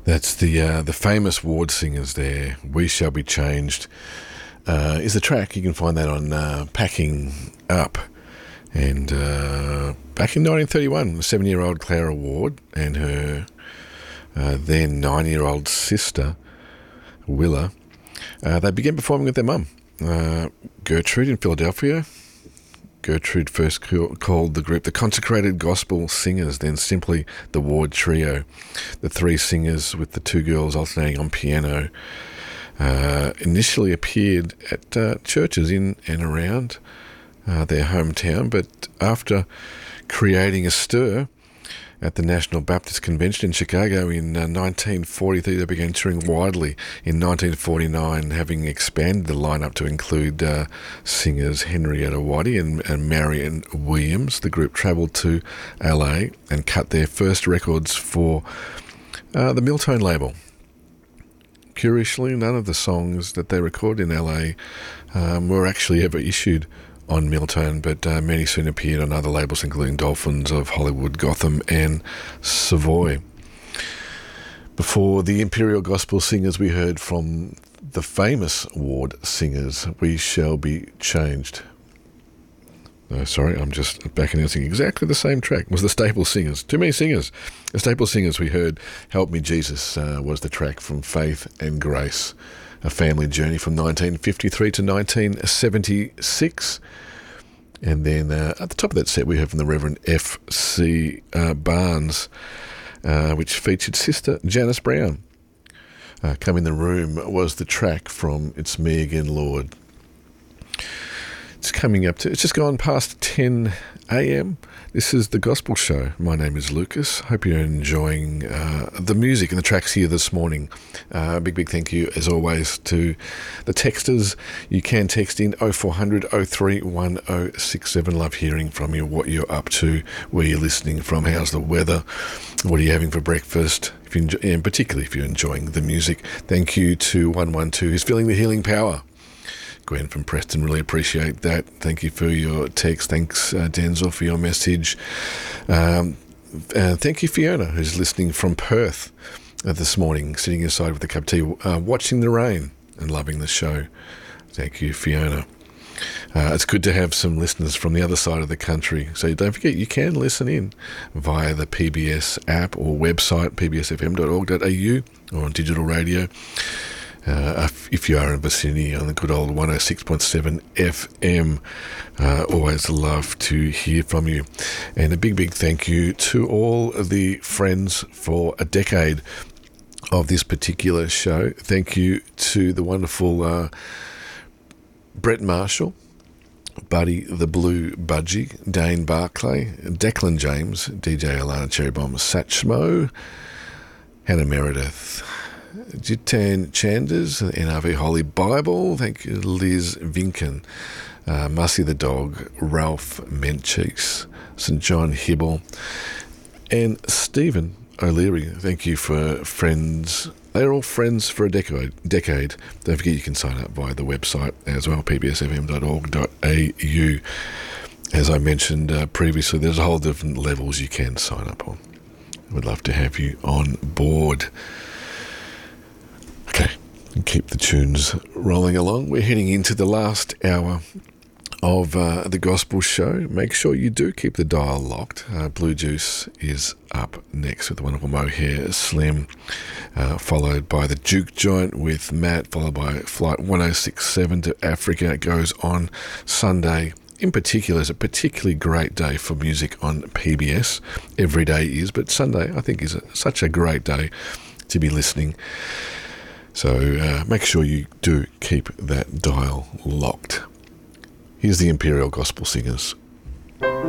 That's the famous Ward Singers there. We Shall Be Changed is the track. You can find that on Packing Up. And back in 1931, 7-year-old Clara Ward and her then 9-year-old sister, Willa, they began performing with their mum, Gertrude, in Philadelphia. Gertrude first called the group the Consecrated Gospel Singers, then simply the Ward Trio. The three singers with the two girls alternating on piano initially appeared at churches in and around their hometown, but after creating a stir at the National Baptist Convention in Chicago in 1943, they began touring widely. In 1949, having expanded the lineup to include singers Henrietta Waddy and Marion Williams, the group travelled to LA and cut their first records for the Miltone label. Curiously, none of the songs that they recorded in LA were actually ever issued on Miltone, but many soon appeared on other labels, including Dolphins of Hollywood, Gotham, and Savoy. Before the Imperial Gospel Singers, we heard from the famous Ward Singers, We Shall Be Changed. Sorry, I'm just back announcing exactly the same track. It was the Staple Singers. Too many singers. The Staple Singers, we heard Help Me Jesus was the track from Faith and Grace, a family journey from 1953 to 1976. And then at the top of that set, we heard from the Reverend F.C. Barnes, which featured Sister Janice Brown. Come in the Room was the track from It's Me Again, Lord. It's just gone past 10 a.m. This is The Gospel Show. My name is Lucas. Hope you're enjoying the music and the tracks here this morning. Big thank you, as always, to the texters. You can text in 0400 03 1067. Love hearing from you, what you're up to, where you're listening from, how's the weather, what are you having for breakfast, and particularly if you're enjoying the music. Thank you to 112 who's feeling the healing power. Gwen from Preston, really appreciate that. Thank you for your text. Thanks, Denzel, for your message. Thank you, Fiona, who's listening from Perth this morning, sitting inside with a cup of tea, watching the rain and loving the show. Thank you, Fiona. It's good to have some listeners from the other side of the country. So don't forget, you can listen in via the PBS app or website, pbsfm.org.au, or on digital radio. If you are in the vicinity on the good old 106.7 FM, always love to hear from you. And a big thank you to all of the friends for a decade of this particular show. Thank you to the wonderful Brett Marshall, Buddy the Blue Budgie, Dane Barclay, Declan James, DJ Alana Cherry Bomb, Satchmo, Hannah Meredith, Jitan Chanders, NRV Holy Bible, thank you, Liz Vinken, Mussy the Dog, Ralph Menchis, St. John Hibble, and Stephen O'Leary. Thank you for friends. They're all friends for a decade. Don't forget you can sign up via the website as well, pbsfm.org.au. As I mentioned previously, there's a whole different levels you can sign up on. We'd love to have you on board. Okay, keep the tunes rolling along. We're heading into the last hour of the Gospel Show. Make sure you do keep the dial locked. Blue Juice is up next with the wonderful Mohair Slim, followed by the Juke Joint with Matt, followed by Flight 1067 to Africa. It goes on Sunday. In particular, is a particularly great day for music on PBS. Every day is, but Sunday, I think, is such a great day to be listening. So make sure you do keep that dial locked. Here's the Imperial Gospel Singers.